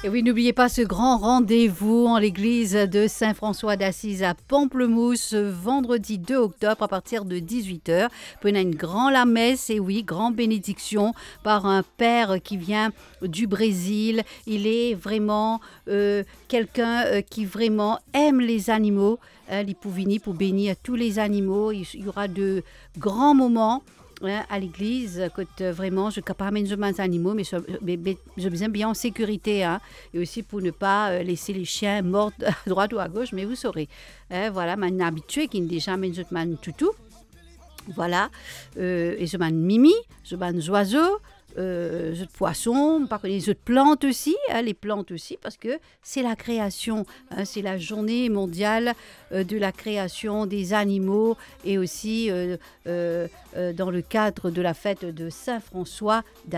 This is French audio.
Et oui, n'oubliez pas ce grand rendez-vous en l'église de Saint-François d'Assise à Pamplemousse, vendredi 2 octobre à partir de 18h. Pour une grande la messe, et oui, grande bénédiction par un père qui vient du Brésil. Il est vraiment quelqu'un qui vraiment aime les animaux. Il pour venir pour bénir tous les animaux. Il y aura de grands moments à l'église, que vraiment, je ne peux pas amener mes animaux, mais je besoin bien en sécurité, hein, et aussi pour ne pas laisser les chiens mordre à droite ou à gauche, mais vous saurez. Voilà, man habitué qui déjà amène man toutou, voilà, et je man mimi, je man oiseaux, jeux de poissons, par contre les œufs de plantes aussi, les plantes aussi, parce que c'est la création, c'est la journée mondiale de la création des animaux et aussi dans le cadre de la fête de Saint-François